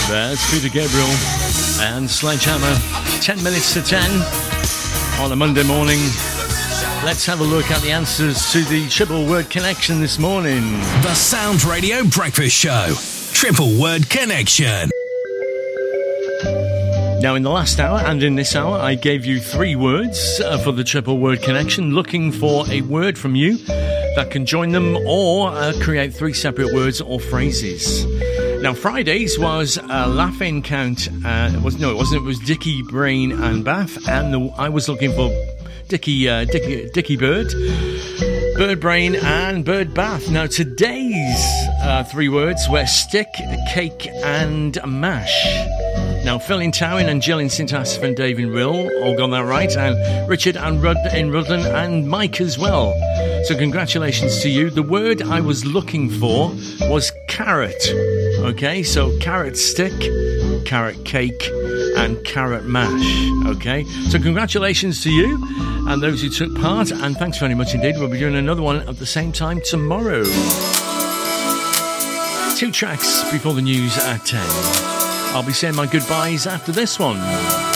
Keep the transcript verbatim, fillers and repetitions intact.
There's Peter Gabriel and Sledgehammer. Ten minutes to ten on a Monday morning. Let's have a look at the answers to the triple word connection this morning. The Sound Radio Breakfast Show. Triple word connection. Now, in the last hour and in this hour, I gave you three words uh, for the triple word connection, looking for a word from you that can join them or uh, create three separate words or phrases. Now, Fridays was a laughing count. Uh, it was no, it wasn't. It was Dickie, Brain, and Bath, and the, I was looking for Dickie, uh, Dickie, Dickie Bird, Bird Brain, and Bird Bath. Now, today's uh, three words were stick, cake, and mash. Now, Phil in Towing and Jill in Saint Asaph and Dave in Rill all got that right, and Richard and Rud in Rutland and Mike as well. So congratulations to you. The word I was looking for was carrot. Okay, so carrot stick, carrot cake, and carrot mash. Okay, so congratulations to you and those who took part, and thanks very much indeed. We'll be doing another one at the same time tomorrow. Two tracks before the news at ten. I'll be saying my goodbyes after this one.